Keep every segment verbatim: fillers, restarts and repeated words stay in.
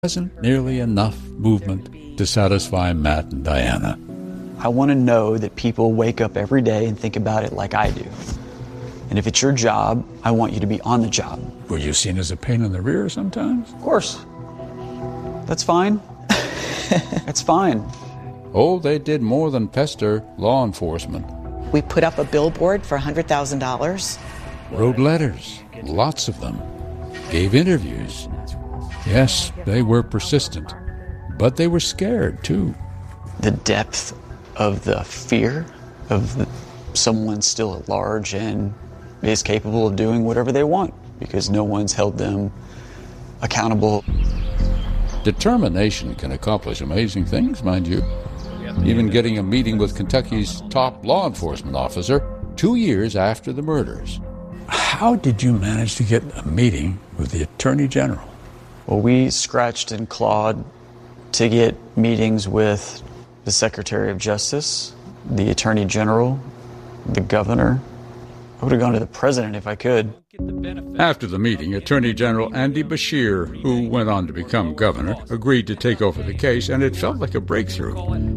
Wasn't nearly enough movement to satisfy Matt and Diana. I want to know that people wake up every day and think about it like I do. And if it's your job, I want you to be on the job. Were you seen as a pain in the rear sometimes? Of course. That's fine. That's fine. Oh, they did more than pester law enforcement. We put up a billboard for one hundred thousand dollars. Wrote letters, lots of them. Gave interviews. Yes, they were persistent, but they were scared, too. The depth of the fear of the, someone still at large and is capable of doing whatever they want because no one's held them accountable. Determination can accomplish amazing things, mind you. Even getting a meeting with Kentucky's top law enforcement officer two years after the murders. How did you manage to get a meeting with the Attorney General? Well, we scratched and clawed to get meetings with the Secretary of Justice, the Attorney General, the Governor. I would have gone to the President if I could. After the meeting, Attorney General Andy Beshear, who went on to become governor, agreed to take over the case, and it felt like a breakthrough.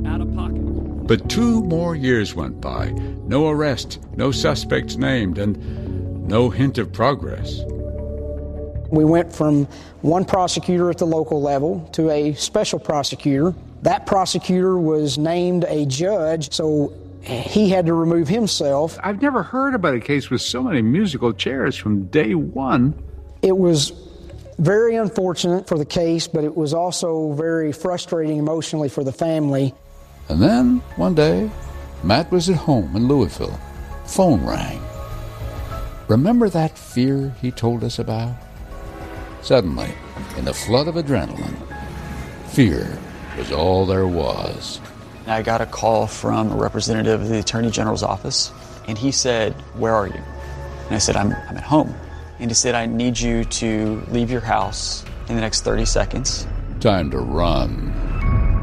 But two more years went by. No arrest, no suspects named, and no hint of progress. We went from one prosecutor at the local level to a special prosecutor. That prosecutor was named a judge, so he had to remove himself. I've never heard about a case with so many musical chairs from day one. It was very unfortunate for the case, but it was also very frustrating emotionally for the family. And then, one day, Matt was at home in Louisville. Phone rang. Remember that fear he told us about? Suddenly, in a flood of adrenaline, fear was all there was. I got a call from a representative of the Attorney General's office, and he said, "Where are you?" And I said, I'm, I'm at home. And he said, "I need you to leave your house in the next thirty seconds. Time to run.